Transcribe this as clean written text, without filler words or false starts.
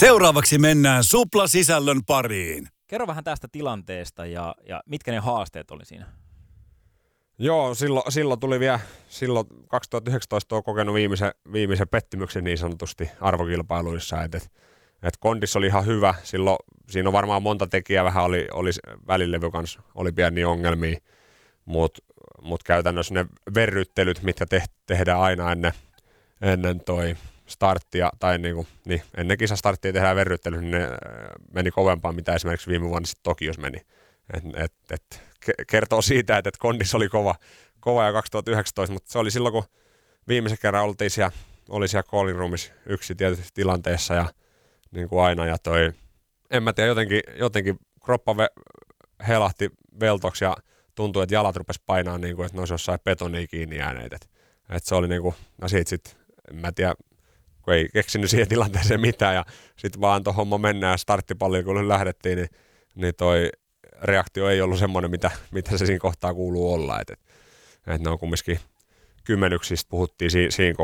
Seuraavaksi mennään Supla-sisällön pariin. Kerro vähän tästä tilanteesta ja mitkä ne haasteet oli siinä? Joo, silloin tuli vielä, silloin 2019 on kokenut viimeisen pettymyksen niin sanotusti arvokilpailuissa, että kondis oli ihan hyvä. Silloin, siinä on varmaan monta tekijää, vähän oli välilevy kanssa, oli pieniä ongelmia, mutta käytännössä ne verryttelyt, mitkä tehdään aina ennen toi starttia, tai ennen kisastarttia tehdään verryttelyt, niin ne meni kovempaa, mitä esimerkiksi viime vuonna sitten Tokiossa meni. Kertoo siitä, että kondis oli kova ja 2019, mutta se oli silloin, kun viimeisen kerran oli siellä callin roomissa yksi tietysti tilanteessa ja niin kuin aina. Ja en mä tiedä, jotenkin kroppa helahti veltoksi ja tuntui, että jalat rupesi painaa niin kuin, että ne olisi jossain betonia kiinni jääneet. Et se oli niin kuin, no siitä sitten, en mä tiedä, kun ei keksinyt siihen tilanteeseen mitään ja sitten vaan antoi homma mennä ja starttipalliin kun lähdettiin, niin toi reaktio ei ollut semmoinen, mitä se siinä kohtaa kuuluu olla. Et ne on kumminkin kymmenyksistä puhuttiin siinä